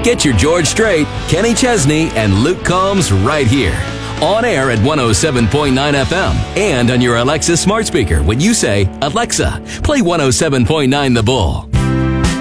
Get your George Strait, Kenny Chesney, and Luke Combs right here. On air at 107.9 FM and on your Alexa smart speaker when you say, Alexa, play 107.9 The Bull.